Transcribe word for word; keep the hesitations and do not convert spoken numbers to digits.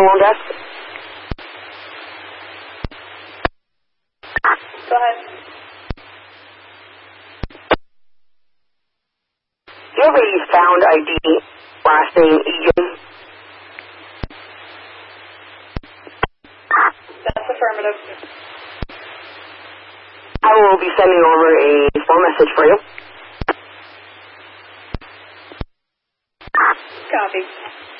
phone desk? Go ahead. Do you have a found I D, last name Egan? That's affirmative. I will be sending over a phone message for you. Copy.